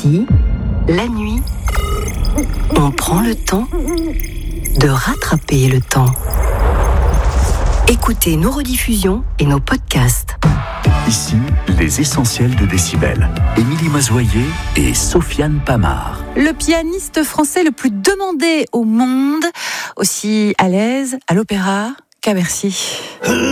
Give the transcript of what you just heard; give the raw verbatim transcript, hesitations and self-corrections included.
Ici, la nuit, on prend le temps de rattraper le temps. Écoutez nos rediffusions et nos podcasts. Ici, les essentiels de Décibel. Émilie Mazoyer et Sofiane Pamard. Le pianiste français le plus demandé au monde, aussi à l'aise à l'opéra qu'à Bercy.